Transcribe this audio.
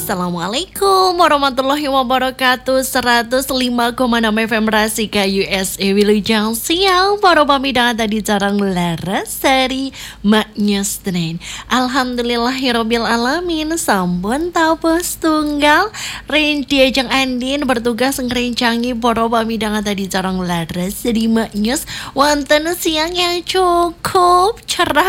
Assalamualaikum warahmatullahi wabarakatuh. 105,6 FM Rasika USA Wilujeng Siang para pamidang tadi carang laras seri maknya Senin. Alhamdulillahirabbil alamin sampun tapus tunggal Rinti Ajeng Andin bertugas ngerencangi para pamidang tadi carang laras seri maknya wonten siang yang cukup cerah